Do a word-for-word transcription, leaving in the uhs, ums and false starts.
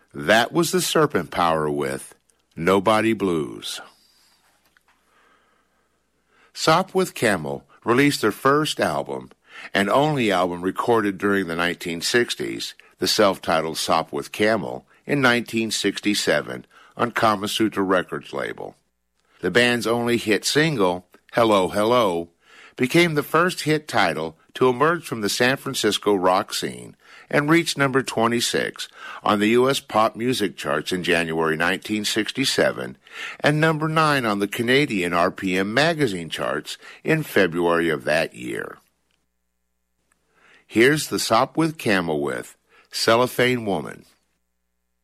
That was the Serpent Power with Nobody Blues. Sopwith Camel released their first album, and only album recorded during the nineteen sixties, the self-titled Sopwith Camel, in nineteen sixty-seven on Kama Sutra Records label. The band's only hit single, Hello, Hello, became the first hit title to emerge from the San Francisco rock scene and reached number twenty-six on the U S pop music charts in January nineteen sixty-seven and number nine on the Canadian R P M magazine charts in February of that year. Here's the Sopwith Camel with Cellophane Woman.